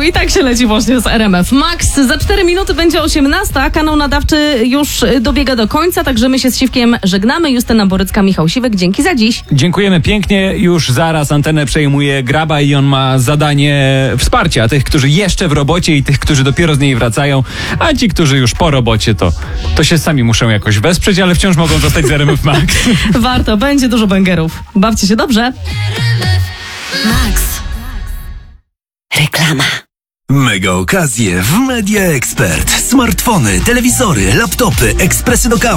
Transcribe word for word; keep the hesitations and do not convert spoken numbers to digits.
i tak się leci właśnie z R M F Max. Za cztery minuty będzie osiemnasta, kanał nadawczy już dobiega do końca, także my się z Siwkiem żegnamy. Justyna Borycka, Michał Siwek, dzięki za dziś. Dziękujemy pięknie, już zaraz antenę przejmuje Graba i on ma zadanie wsparcia tych, którzy jeszcze w robocie i tych, którzy dopiero z niej wracają, a ci, którzy już po robocie, to, to się sami muszą jakoś wesprzeć, ale wciąż mogą zostać z R M F Max. Warto, będzie dużo bangerów. Bawcie się dobrze. Max. Reklama. Mega okazje w Media Expert. Smartfony, telewizory, laptopy, ekspresy do kawy.